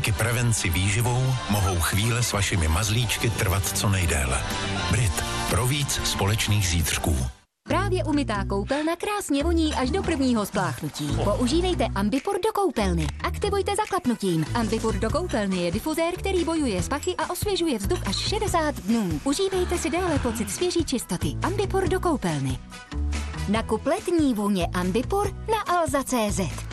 díky prevenci výživou mohou chvíle s vašimi mazlíčky trvat co nejdéle. Brit. Pro víc společných zítřků. Právě umytá koupelna krásně voní až do prvního spláchnutí. Používejte Ambipur do koupelny. Aktivujte zaklapnutím. Ambipur do koupelny je difuzér, který bojuje s pachy a osvěžuje vzduch až 60 dnů. Užívejte si déle pocit svěží čistoty. Ambipur do koupelny. Nakup letní vůně Ambipur na alza.cz.